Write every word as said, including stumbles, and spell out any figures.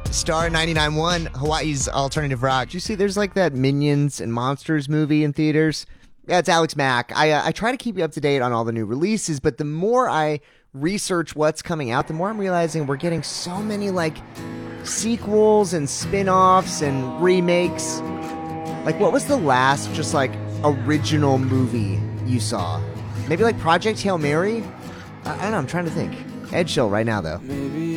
Star ninety-nine point one, Hawaii's alternative rock. Did you see there's like that Minions and Monsters movie in theaters? Yeah, it's Alex Mack. I uh, I try to keep you up to date on all the new releases, but the more I research what's coming out, the more I'm realizing we're getting so many like sequels and spin-offs and remakes. Like, what was the last just like original movie you saw? Maybe like Project Hail Mary? I, I don't know, I'm trying to think. Ed Show right now, though. Maybe